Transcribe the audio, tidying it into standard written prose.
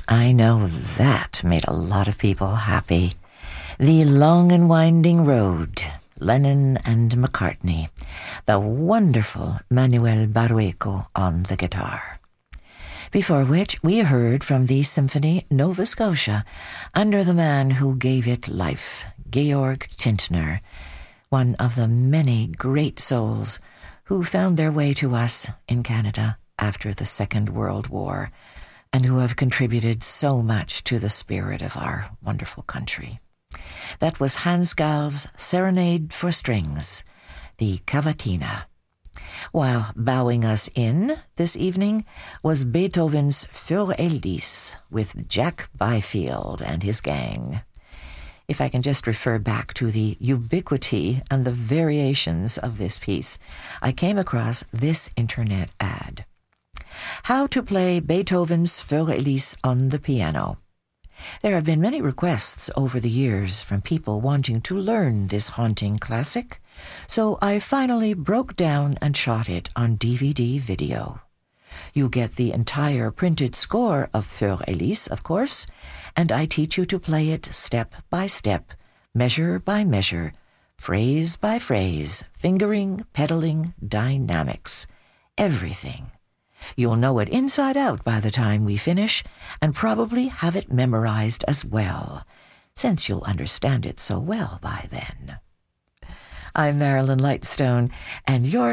I know that made a lot of people happy. The Long and Winding Road, Lennon and McCartney, the wonderful Manuel Barrueco on the guitar. Before which we heard from the Symphony Nova Scotia under the man who gave it life, Georg Tintner, one of the many great souls who found their way to us in Canada after the Second World War, and who have contributed so much to the spirit of our wonderful country. That was Hans Gall's Serenade for Strings, the Cavatina. While bowing us in this evening was Beethoven's Für Elise with Jack Byfield and his gang. If I can just refer back to the ubiquity and the variations of this piece, I came across this internet ad. How to play Beethoven's Für Elise on the piano. There have been many requests over the years from people wanting to learn this haunting classic, so I finally broke down and shot it on DVD video. You get the entire printed score of Für Elise, of course, and I teach you to play it step by step, measure by measure, phrase by phrase, fingering, pedaling, dynamics, everything. You'll know it inside out by the time we finish, and probably have it memorized as well, since you'll understand it so well by then. I'm Marilyn Lightstone, and you're